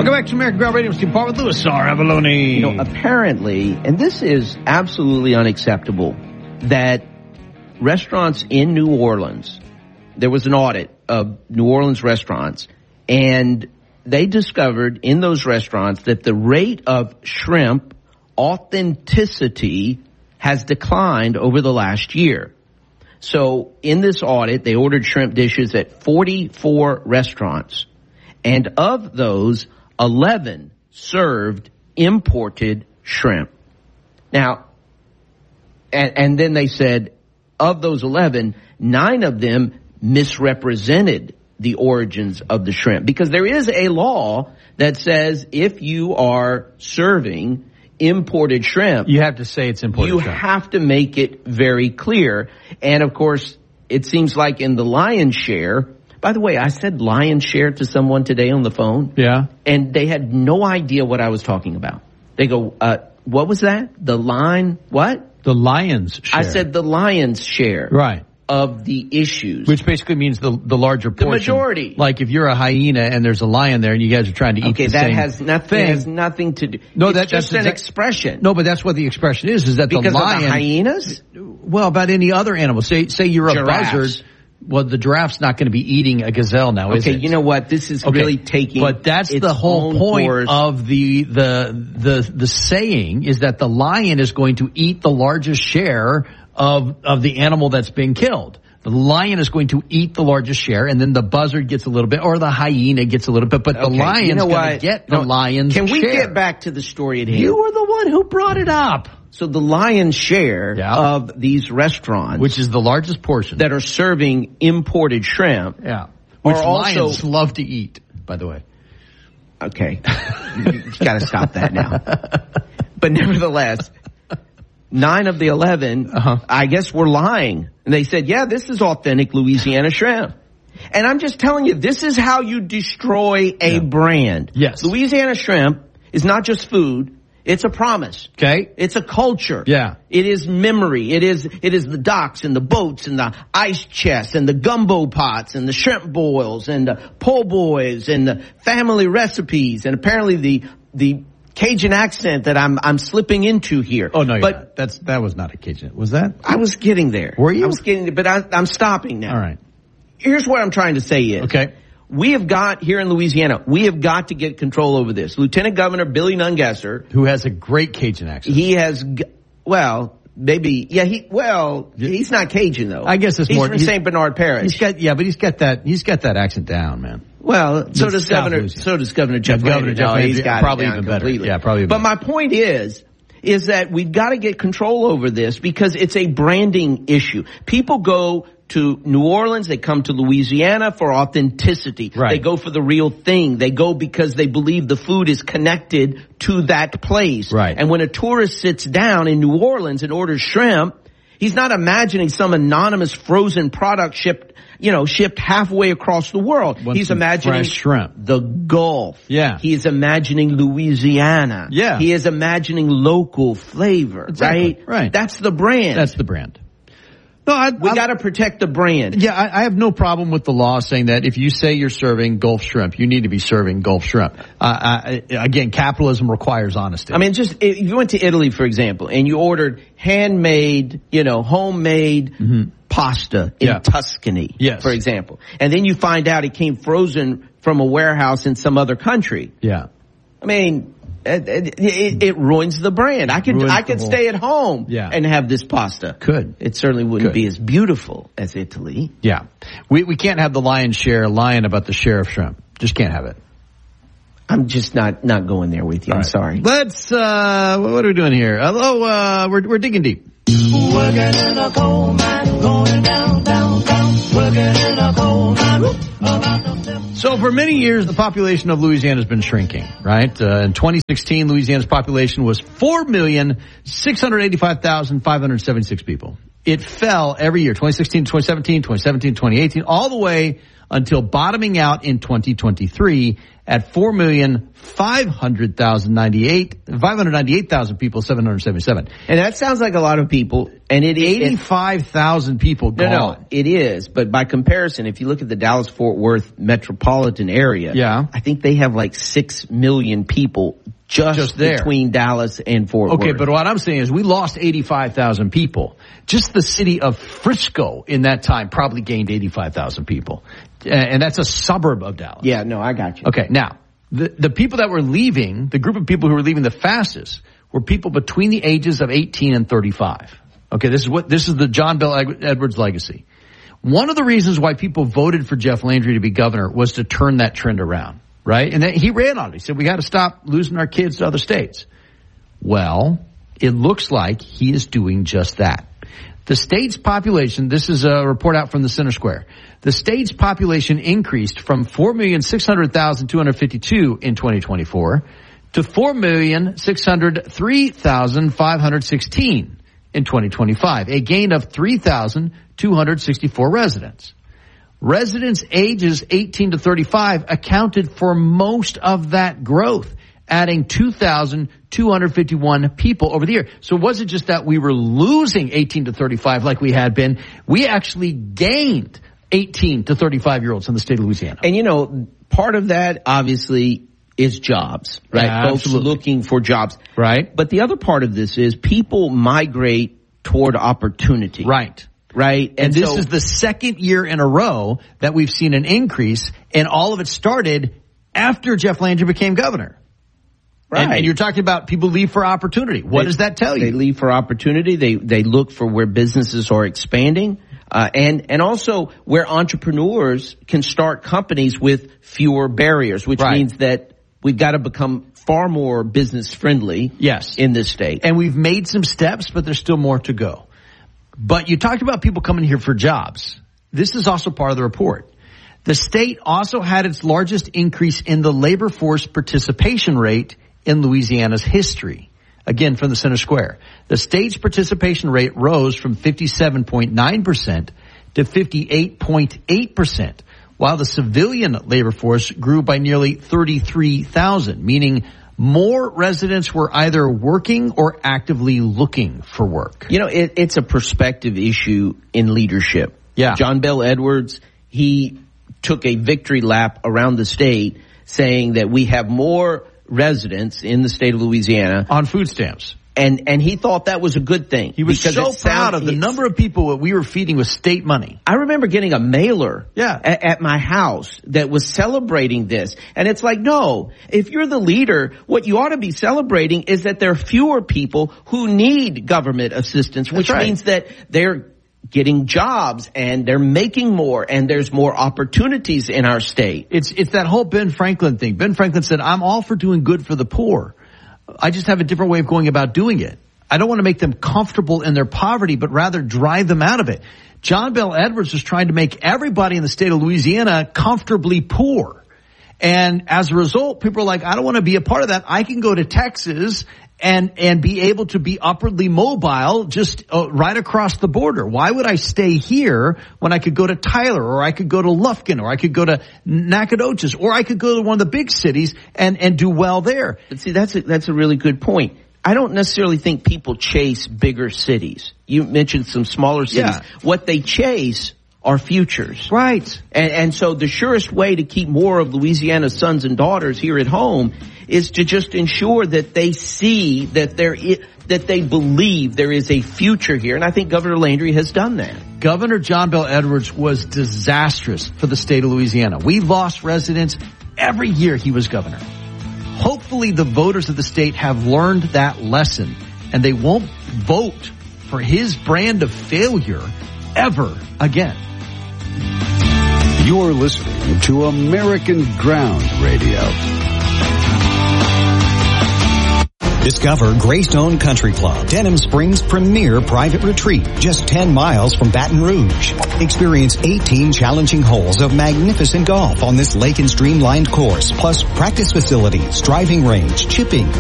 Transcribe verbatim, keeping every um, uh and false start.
Welcome back to American Ground Radio. Steve Paul with Louis R. Avalone. You know, apparently, and this is absolutely unacceptable, that restaurants in New Orleans, there was an audit of New Orleans restaurants, and they discovered in those restaurants that the rate of shrimp authenticity has declined over the last year. So in this audit, they ordered shrimp dishes at forty-four restaurants, and of those, eleven served imported shrimp. Now, and, and then they said, of those eleven, nine of them misrepresented the origins of the shrimp, because there is a law that says if you are serving imported shrimp, you have to say it's imported you shrimp. have to make it very clear. And of course, it seems like in the lion's share, by the way, I said lion's share to someone today on the phone. Yeah. And they had no idea what I was talking about. They go, uh, what was that? The line, what? The lion's share. I said the lion's share. Right. Of the issues. Which basically means the the larger portion. The majority. Like if you're a hyena and there's a lion there and you guys are trying to eat okay, the that same has nothing, thing. has nothing to do. No, it's that, just that's an exa- expression. No, but that's what the expression is, is that because the lion. Because of the hyenas? Well, about any other animal. Say, say you're a Giraffes. buzzard. Well, the giraffe's not going to be eating a gazelle now, is okay, it? you know what? This is okay. really taking But that's its the whole own point course. of the, the, the, the saying is that the lion is going to eat the largest share of, of the animal that's being killed. The lion is going to eat the largest share, and then the buzzard gets a little bit, or the hyena gets a little bit, but okay, the lion's you know going to get the no, lion's share. Can we share. get back to the story at hand? You were the one who brought it up. So the lion's share yeah. of these restaurants, which is the largest portion, that are serving imported shrimp, yeah, which lions also, love to eat, by the way. Okay, you got to stop that now. But nevertheless, nine of the eleven, uh-huh. I guess, were lying, and they said, "Yeah, this is authentic Louisiana shrimp." And I'm just telling you, this is how you destroy a yeah. brand. Yes, Louisiana shrimp is not just food. It's a promise. Okay. It's a culture. Yeah. It is memory. It is, it is the docks and the boats and the ice chests and the gumbo pots and the shrimp boils and the po' boys and the family recipes and apparently the, the Cajun accent that I'm, I'm slipping into here. Oh, no, but not. That's, that was not a Cajun. Was that? I was getting there. Were you? I was getting there, but I, I'm stopping now. All right. Here's what I'm trying to say is. Okay. We have got, here in Louisiana, we have got to get control over this. Lieutenant Governor Billy Nungesser. Who has a great Cajun accent. He has, well, maybe, yeah, he, well, he's not Cajun though. I guess it's he's more. from Saint Bernard Parish. He's got, yeah, but he's got that, he's got that accent down, man. Well, so It's does Governor, Louisiana. so does Governor Jeff yeah, Governor Landry. Jeff No, Landry, he's got probably it down even better. completely. Yeah, probably. But better. my point is, is that we've got to get control over this because it's a branding issue. People go to New Orleans, they come to Louisiana for authenticity. Right. They go for the real thing. They go because they believe the food is connected to that place. Right. And when a tourist sits down in New Orleans and orders shrimp, he's not imagining some anonymous frozen product shipped, you know, shipped halfway across the world. Want He's imagining fresh shrimp. the Gulf. Yeah. He is imagining Louisiana. Yeah. He is imagining local flavor, Exactly. right? Right. That's the brand. That's the brand. No, I, we got to protect the brand. Yeah, I, I have no problem with the law saying that if you say you're serving Gulf shrimp, you need to be serving Gulf shrimp. Uh, I, again, capitalism requires honesty. I mean, just if you went to Italy, for example, and you ordered handmade, you know, homemade mm-hmm. pasta in yeah. Tuscany, yes. for example, and then you find out it came frozen from a warehouse in some other country. Yeah. I mean, it, it, it ruins the brand. I could, I could stay at home yeah. and have this pasta. Could. It certainly wouldn't Could. be as beautiful as Italy. Yeah. We, we can't have the lion's share lying about the share of shrimp. Just can't have it. I'm just not, not going there with you. All I'm right. sorry. Let's, uh, what are we doing here? Hello, uh, we're, we're digging deep. Working in a coal mine, going down, down, down. Working in a coal mine. So for many years, the population of Louisiana has been shrinking, right? Uh, in twenty sixteen, Louisiana's population was four million, six hundred eighty-five thousand, five hundred seventy-six people. It fell every year, twenty sixteen, twenty seventeen, twenty seventeen, twenty eighteen, all the way until bottoming out in twenty twenty-three at four million five hundred thousand ninety-eight, five hundred ninety-eight thousand people, seven hundred seventy-seven. And that sounds like a lot of people. And it eighty-five thousand people gone. No, no, it is. But by comparison, if you look at the Dallas-Fort Worth metropolitan area, yeah. I think they have like six million people just, just there. between Dallas and Fort okay, Worth. Okay, but what I'm saying is we lost eighty-five thousand people. Just the city of Frisco in that time probably gained eighty-five thousand people. And that's a suburb of Dallas. Yeah, no, I got you. Okay, now, the, the people that were leaving, the group of people who were leaving the fastest were people between the ages of eighteen and thirty-five. Okay, this is what, this is the John Bel Edwards legacy. One of the reasons why people voted for Jeff Landry to be governor was to turn that trend around, right? And then he ran on it. He said, we got to stop losing our kids to other states. Well, it looks like he is doing just that. The state's population, this is a report out from the Center Square. The state's population increased from four million six hundred thousand two hundred fifty-two in twenty twenty-four to four million six hundred three thousand five hundred sixteen in twenty twenty-five, a gain of three thousand two hundred sixty-four residents. Residents ages eighteen to thirty-five accounted for most of that growth, adding two thousand two hundred fifty-one people over the year. So it wasn't just that we were losing eighteen to thirty-five like we had been. We actually gained eighteen to thirty-five year olds in the state of Louisiana. And you know, part of that obviously is jobs, right? Yeah, folks absolutely. looking for jobs. Right. But the other part of this is people migrate toward opportunity. Right. Right. And, and this so, is the second year in a row that we've seen an increase, and all of it started after Jeff Landry became governor. Right. And, and you're talking about people leave for opportunity. What they, does that tell you? They leave for opportunity. They they look for where businesses are expanding, uh, and and also where entrepreneurs can start companies with fewer barriers, which right. means that we've got to become far more business friendly. Yes. In this state, and we've made some steps, but there's still more to go. But you talked about people coming here for jobs. This is also part of the report. The state also had its largest increase in the labor force participation rate in Louisiana's history. Again, from the Center Square. The state's participation rate rose from fifty-seven point nine percent to fifty-eight point eight percent, while the civilian labor force grew by nearly thirty-three thousand, meaning more residents were either working or actively looking for work. You know, it, it's a perspective issue in leadership. Yeah. John Bel Edwards, he took a victory lap around the state saying that we have more residents in the state of Louisiana on food stamps. And and he thought that was a good thing. He was so proud sound, of the number of people that we were feeding with state money. I remember getting a mailer yeah. at, at my house that was celebrating this. And it's like, no, if you're the leader, what you ought to be celebrating is that there are fewer people who need government assistance, which right. means that they're getting jobs and they're making more and there's more opportunities in our state. It's it's that whole Ben Franklin thing. Ben Franklin said, I'm all for doing good for the poor. I just have a different way of going about doing it. I don't want to make them comfortable in their poverty, but rather drive them out of it. John Bel Edwards was trying to make everybody in the state of Louisiana comfortably poor. And as a result, people are like, I don't want to be a part of that. I can go to Texas and and be able to be upwardly mobile just uh, right across the border. Why would I stay here when I could go to Tyler, or I could go to Lufkin, or I could go to Nacogdoches, or I could go to one of the big cities and and do well there? But see, that's a, that's a really good point. I don't necessarily think people chase bigger cities. You mentioned some smaller cities. Yeah. What they chase are futures. Right. And, and so the surest way to keep more of Louisiana's sons and daughters here at home is to just ensure that they see that there is, that they believe there is a future here. And I think Governor Landry has done that. Governor John Bel Edwards was disastrous for the state of Louisiana. We lost residents every year he was governor. Hopefully the voters of the state have learned that lesson, and they won't vote for his brand of failure ever again. You're listening to American Ground Radio. Discover Greystone Country Club, Denham Springs' premier private retreat, just ten miles from Baton Rouge. Experience eighteen challenging holes of magnificent golf on this lake and streamlined course, plus practice facilities, driving range, chipping,